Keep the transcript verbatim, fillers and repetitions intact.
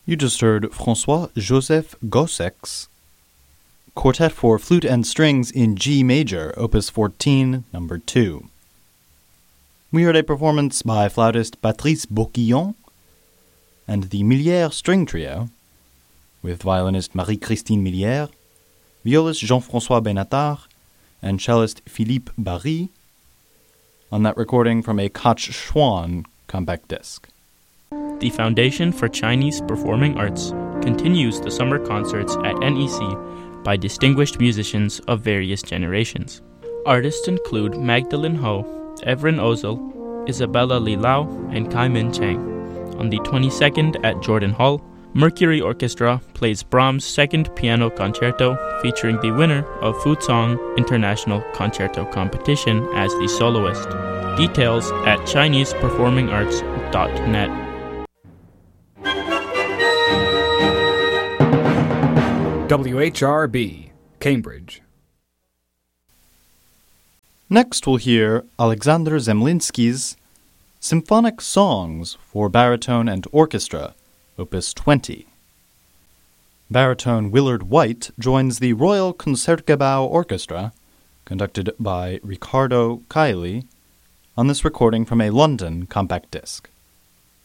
You just heard François-Joseph Gossek's Quartet for Flute and Strings in G Major, Opus fourteen, number two. We heard a performance by flautist Patrice Bourquillon and the Millière String Trio, with violinist Marie-Christine Millière, violist Jean-François Benatar, and cellist Philippe Barry, on that recording from a Koch Schwann compact disc. The Foundation for Chinese Performing Arts continues the summer concerts at N E C by distinguished musicians of various generations. Artists include Magdalene Ho, Evren Ozel, Isabella Li Lao, and Kai Min Chang. On the twenty-second at Jordan Hall, Mercury Orchestra plays Brahms' Second Piano Concerto, featuring the winner of Fuzhong International Concerto Competition as the soloist. Details at chinese performing arts dot net. W H R B, Cambridge. Next we'll hear Alexander Zemlinsky's Symphonic Songs for Baritone and Orchestra, Opus twenty. Baritone Willard White joins the Royal Concertgebouw Orchestra, conducted by Ricardo Caeli, on this recording from a London compact disc.